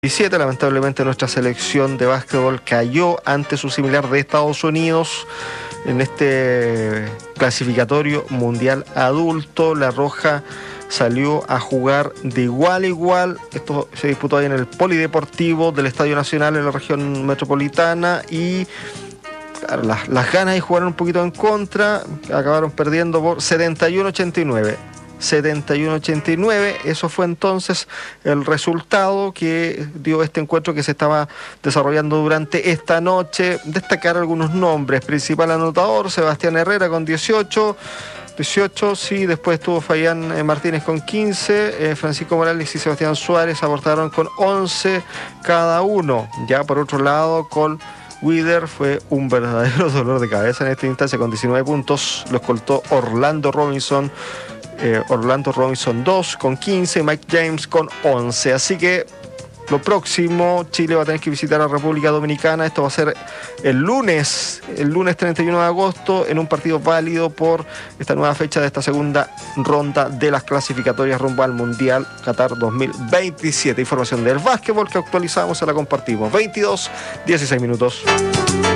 17, lamentablemente nuestra selección de básquetbol cayó ante su similar de Estados Unidos en este clasificatorio mundial adulto. La Roja salió a jugar de igual a igual. Esto se disputó ahí en el Polideportivo del Estadio Nacional en la región metropolitana y claro, las ganas de jugar un poquito en contra, acabaron perdiendo por 71-89. 71-89, eso fue entonces el resultado que dio este encuentro que se estaba desarrollando durante esta noche. Destacar algunos nombres: principal anotador Sebastián Herrera con 18, sí, después estuvo Fayán Martínez con 15, Francisco Morales y Sebastián Suárez aportaron con 11 cada uno. Ya por otro lado, Cole Wither fue un verdadero dolor de cabeza en esta instancia con 19 puntos, lo escoltó Orlando Robinson 2 con 15, Mike James con 11. Así que lo próximo, Chile va a tener que visitar a República Dominicana. Esto va a ser el lunes 31 de agosto, en un partido válido por esta nueva fecha de esta segunda ronda de las clasificatorias rumbo al Mundial Qatar 2027. Información del básquetbol que actualizamos, se la compartimos. 22:16.